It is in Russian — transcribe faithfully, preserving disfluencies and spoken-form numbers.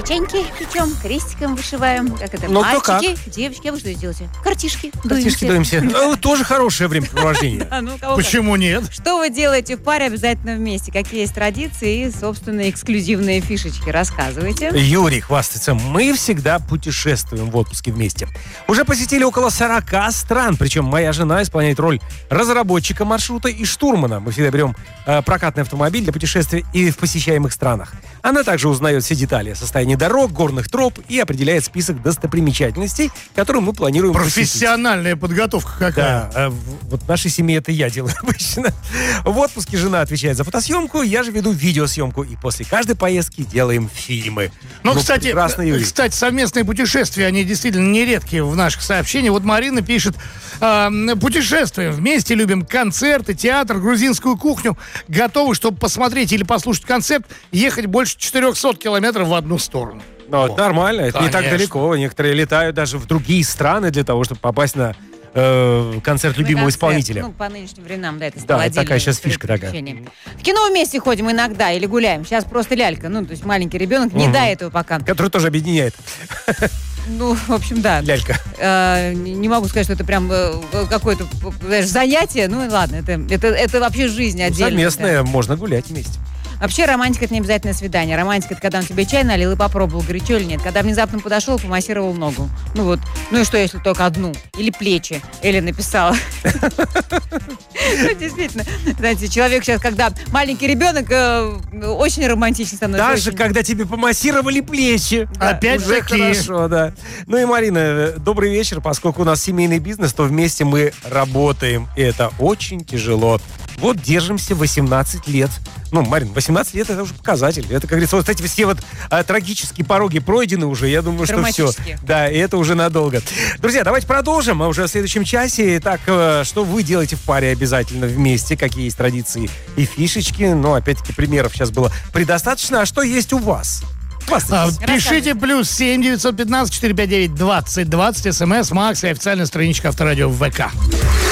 печеньки печем, крестиком вышиваем. Как это? Ну, мальчики, девочки, а вы что делаете? Картишки Картишки дуемся. Ну, тоже хорошее времяпровождение. Почему нет? Что вы делаете в паре обязательно вместе? Какие есть традиции и, собственно, эксклюзивные фишечки? Рассказывайте. Юрий хвастается. Мы всегда путешествуем в отпуске вместе. Уже посетили около сорока стран. Причем моя жена исполняет роль разработчика маршрута и штурмана. Мы всегда берем э, прокатный автомобиль для путешествий и в посещаемых странах. Она также узнает все детали о состоянии дорог, горных троп и определяет список достопримечательностей, которые мы планируем посетить. Профессиональная подготовка какая. Да, э, вот в нашей семье это я делаю обычно. В отпуске жена отвечает за фотосъемку, я же веду видеосъемку. И после каждой поездки делаем фильмы. Ну, ну кстати, Юрий. кстати, совместные путешествия, они действительно нередкие в наших сообщениях. Вот Марина пишет, э, путешествуем вместе, любим концерты, театр, грузинскую кухню. Готовы, чтобы посмотреть или послушать концерт, ехать больше четырехсот километров в одну сторону. Ну, это нормально, это Конечно. не так далеко. Некоторые летают даже в другие страны для того, чтобы попасть на э, концерт любимого концерт, исполнителя. Ну, по нынешним временам, да, это стало Да, это такая сейчас фишка такая. В кино вместе ходим иногда или гуляем. Сейчас просто лялька, ну, то есть маленький ребенок, не Угу. до этого пока. Который тоже объединяет. Ну, в общем, да. Лялька. Э, не могу сказать, что это прям э, какое-то, знаешь, занятие. Ну, ладно, это, это, это вообще жизнь отдельная. Совместное, можно гулять вместе. Вообще романтика — это не обязательно свидание. Романтика — это когда он тебе чай налил и попробовал, горячо или нет. Когда внезапно подошел и помассировал ногу. Ну вот. Ну и что, если только одну? Или плечи. Эля написала. Ну, действительно. Знаете, человек сейчас, когда маленький ребенок, очень романтично становится. Даже когда тебе помассировали плечи. Опять-таки. Хорошо, да. Ну и, Марина, добрый вечер. Поскольку у нас семейный бизнес, то вместе мы работаем. И это очень тяжело. Вот держимся восемнадцать лет. Ну, Марин, восемнадцать лет — это уже показатель. Это, как говорится, вот эти все вот а, трагические пороги пройдены уже. Я думаю, что все. Да, и это уже надолго. Друзья, давайте продолжим. А уже в следующем часе. Итак, что вы делаете в паре обязательно вместе? Какие есть традиции и фишечки? Ну, опять-таки, примеров сейчас было предостаточно. А что есть у вас? А, пишите плюс семь девятьсот пятнадцать четыреста пятьдесят девять двадцать двадцать, смс, Макс и официальная страничка Авторадио в ВК.